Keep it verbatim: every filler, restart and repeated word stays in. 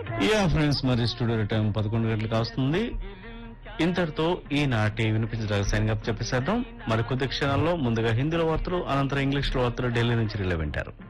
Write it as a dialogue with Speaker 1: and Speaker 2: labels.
Speaker 1: Yeah friends, మరి studio time పదకొండు గంటలకు వస్తుంది. ఇంతటితో ఈనాటి వినిపించడానికి సైన్ అప్ చెప్పేసేద్దాం. మరి కొద్ది క్షణాల్లో ముందుగా హిందీలో వార్తలు, అనంతరం ఇంగ్లీష్ లో వార్తలు ఢిల్లీ నుంచి రిలే వింటారు.